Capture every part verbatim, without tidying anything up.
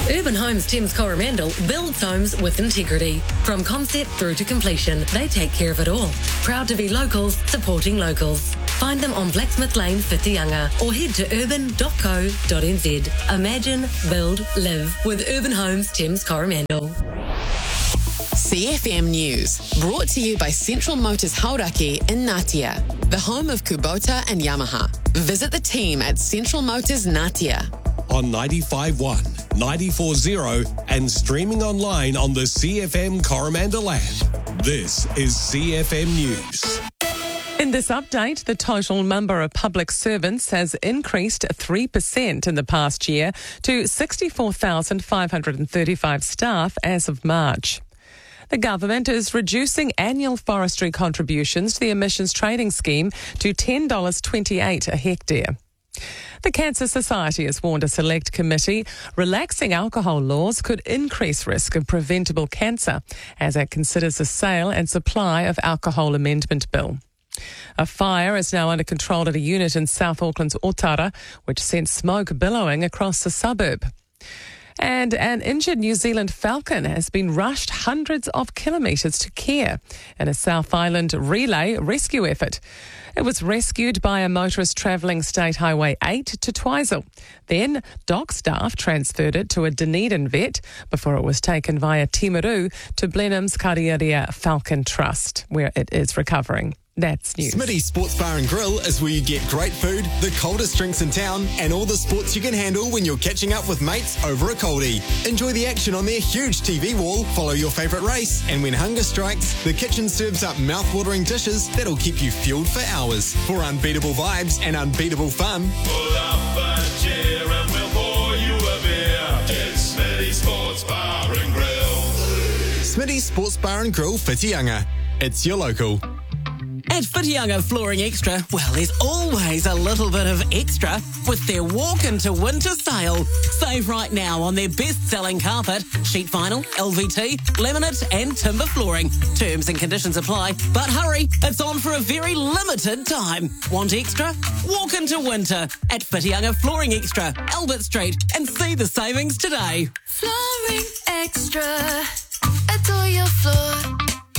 Urban Homes Thames Coromandel builds homes with integrity. From concept through to completion, they take care of it all. Proud to be locals, supporting locals. Find them on Blacksmith Lane, Whitianga, or head to urban dot co dot n z. Imagine, build, live with Urban Homes Thames Coromandel. C F M News, brought to you by Central Motors Hauraki in Ngatea, the home of Kubota and Yamaha. Visit the team at Central Motors Ngatea. On ninety-five point one, ninety-four point zero and streaming online on the C F M Coromandel app. This is C F M News. In this update, the total number of public servants has increased three percent in the past year to sixty-four thousand five hundred thirty-five staff as of March. The government is reducing annual forestry contributions to the emissions trading scheme to ten dollars twenty-eight a hectare. The Cancer Society has warned a select committee relaxing alcohol laws could increase risk of preventable cancer as it considers the sale and supply of alcohol amendment bill. A fire is now under control at a unit in South Auckland's Otara, which sent smoke billowing across the suburb. And an injured New Zealand falcon has been rushed hundreds of kilometres to care in a South Island relay rescue effort. It was rescued by a motorist travelling State Highway eight to Twizel. Then, dock staff transferred it to a Dunedin vet before it was taken via Timaru to Blenheim's Kariaria Falcon Trust, where it is recovering. That's news. Smitty's Sports Bar and Grill is where you get great food, the coldest drinks in town, and all the sports you can handle when you're catching up with mates over a coldie. Enjoy the action on their huge T V wall, follow your favourite race, and when hunger strikes, the kitchen serves up mouth-watering dishes that'll keep you fueled for hours. For unbeatable vibes and unbeatable fun, pull up a chair and we'll pour you a beer. It's Smitty's Sports Bar and Grill. Smitty's Sports Bar and Grill, Whitianga. It's your local. At Whitianga Flooring Extra, well, there's always a little bit of extra with their Walk Into Winter sale. Save right now on their best-selling carpet, sheet vinyl, L V T, laminate and timber flooring. Terms and conditions apply, but hurry, it's on for a very limited time. Want extra? Walk into winter at Whitianga Flooring Extra, Albert Street, and see the savings today. Flooring Extra, adore your floor.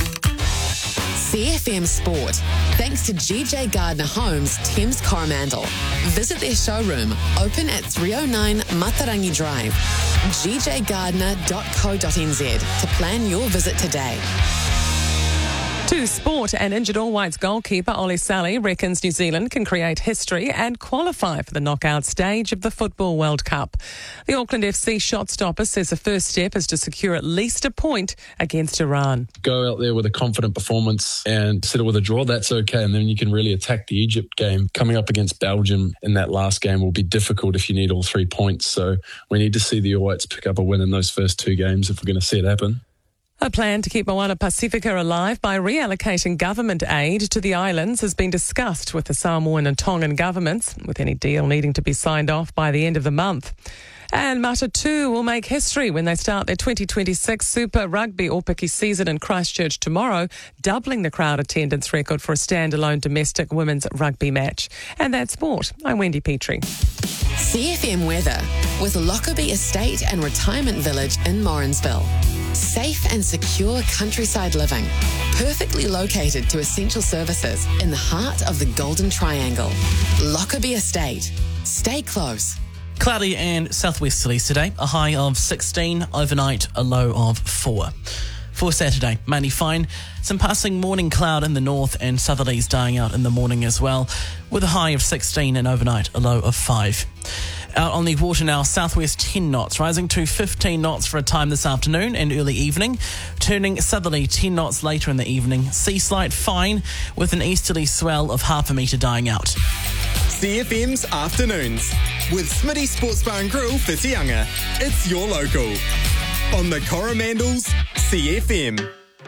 C F M Sport, thanks to G J Gardner Homes, Thames Coromandel. Visit their showroom, open at three oh nine Matarangi Drive, g j gardner dot co dot n z to plan your visit today. To sport, and injured All Whites goalkeeper Ollie Sally reckons New Zealand can create history and qualify for the knockout stage of the Football World Cup. The Auckland F C shot stopper says the first step is to secure at least a point against Iran. Go out there with a confident performance and settle with a draw, that's okay, and then you can really attack the Egypt game. Coming up against Belgium in that last game will be difficult if you need all three points, so we need to see the All Whites pick up a win in those first two games if we're going to see it happen. A plan to keep Moana Pacifica alive by reallocating government aid to the islands has been discussed with the Samoan and Tongan governments, with any deal needing to be signed off by the end of the month. And Matatu will make history when they start their twenty twenty-six Super Rugby Aupiki season in Christchurch tomorrow, doubling the crowd attendance record for a standalone domestic women's rugby match. And that's sport. I'm Wendy Petrie. C F M weather with Lockerbie Estate and Retirement Village in Morrinsville. Safe and secure countryside living, perfectly located to essential services in the heart of the Golden Triangle. Lockerbie Estate. Stay close. Cloudy and southwesterlies today, a high of sixteen, overnight a low of four. For Saturday, mainly fine, some passing morning cloud in the north and southerlies dying out in the morning as well, with a high of sixteen and overnight a low of five. Out on the water now, southwest ten knots, rising to fifteen knots for a time this afternoon and early evening, turning southerly ten knots later in the evening. Sea slight fine, with an easterly swell of half a metre dying out. C F M's Afternoons with Smitty Sports Bar and Grill, Whitianga. It's your local. On the Coromandel's C F M.